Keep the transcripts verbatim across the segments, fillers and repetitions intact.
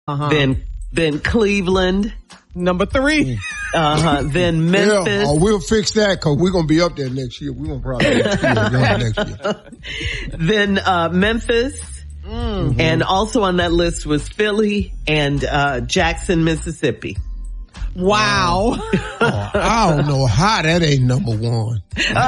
Uh-huh. Then, then Cleveland. Number three. Uh-huh. Then Memphis. Yeah, oh, we'll fix that because we're going to be up there next year. We're going to probably be up there next year. Then, uh, Memphis. Mm-hmm. And also on that list was Philly and, uh, Jackson, Mississippi. Wow. Oh, I don't know how that ain't number one.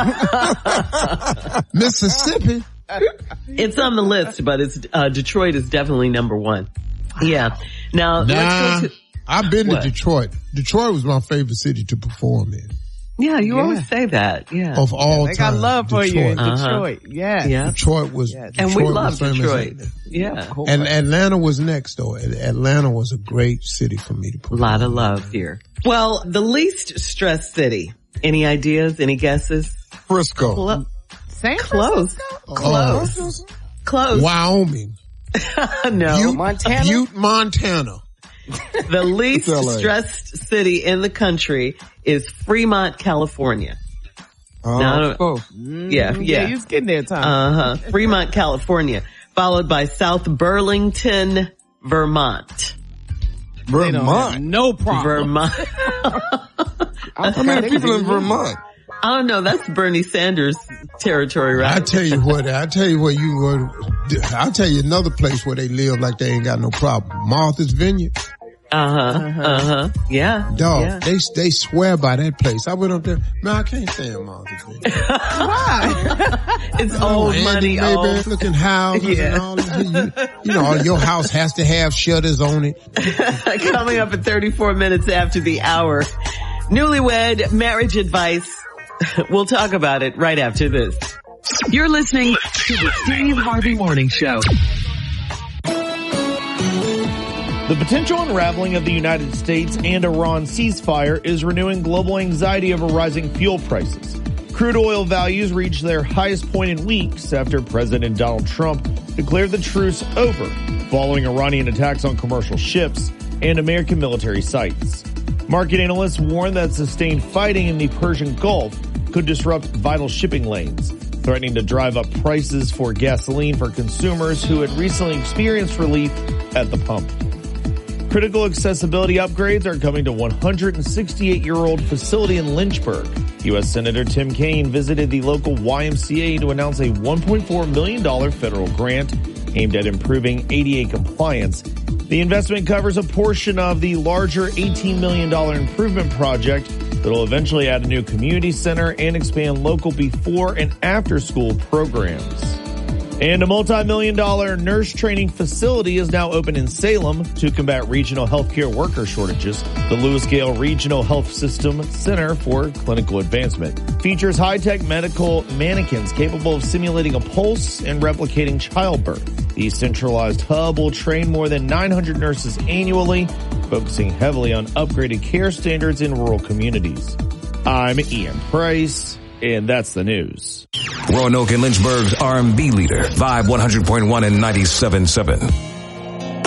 Mississippi. It's on the list, but it's, uh, Detroit is definitely number one. Yeah. Now, nah, let's go to, I've been what? to Detroit. Detroit was my favorite city to perform in. Yeah, you Yeah. always say that. Yeah. Of all They time. got love for Detroit. you in Uh-huh. Detroit. Yes. Yeah. Detroit was, Yes. Detroit And we love was famous. Detroit. Yeah. And Atlanta was next though. Atlanta was a great city for me to A perform. lot of love here. Well, the least stressed city. Any ideas? Any guesses? Frisco. Clo- San close. Francisco? Close. Close. Wyoming. No. Butte, Montana? Butte, Montana. The least It's L A. stressed city in the country is Fremont, California. Oh, Now, oh. Yeah, Yeah, yeah. you was getting there, Tom. Uh-huh. Fremont, California. Followed by South Burlington, Vermont. They don't have Vermont. no problem. Vermont. How many people in Vermont? I don't know. That's Bernie Sanders territory, right? I tell you what, I tell you what you go to, I'll tell you another place where they live like they ain't got no problem. Martha's Vineyard. Uh-huh. Uh-huh. Yeah. Dog, Yeah. they, they swear by that place. I went up there, man, I can't stand Martha's Vineyard. It's old Andy money, Mayberry old. looking houses Yeah. and all that. You, you know, your house has to have shutters on it. Coming up at thirty-four minutes after the hour. Newlywed marriage advice. We'll talk about it right after this. You're listening to the Steve Harvey Morning Show. The potential unraveling of the United States and Iran ceasefire is renewing global anxiety over rising fuel prices. Crude oil values reached their highest point in weeks after President Donald Trump declared the truce over, following Iranian attacks on commercial ships and American military sites. Market analysts warn that sustained fighting in the Persian Gulf could disrupt vital shipping lanes, threatening to drive up prices for gasoline for consumers who had recently experienced relief at the pump. Critical accessibility upgrades are coming to one hundred sixty-eight-year-old facility in Lynchburg. U S Senator Tim Kaine visited the local Y M C A to announce a one point four million dollars federal grant aimed at improving A D A compliance. The investment covers a portion of the larger eighteen million dollars improvement project that will eventually add a new community center and expand local before and after school programs. And a multi-million dollar nurse training facility is now open in Salem to combat regional healthcare worker shortages. The Lewis Gale Regional Health System Center for Clinical Advancement features high-tech medical mannequins capable of simulating a pulse and replicating childbirth. The centralized hub will train more than nine hundred nurses annually, focusing heavily on upgraded care standards in rural communities. I'm Ian Price, and that's the news. Roanoke and Lynchburg's R and B leader, Vibe one hundred point one and ninety-seven point seven.